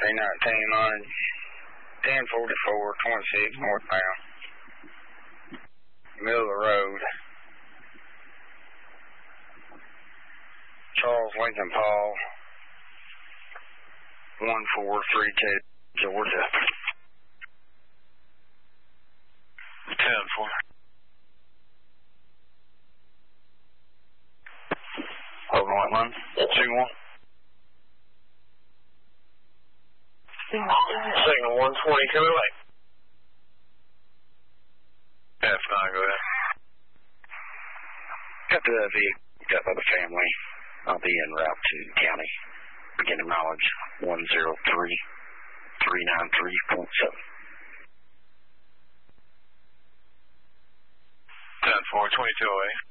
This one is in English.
319 on 1044, 26 northbound. Middle of the road. Charles Lincoln Paul, 1432, Georgia. 10-4. Over white line. 2-1. Signal 120, coming away. F9, go ahead. Got the vehicle picked up by the family. I'll be en route to county. Beginning mileage 103,393.7. 10-4, 22 away.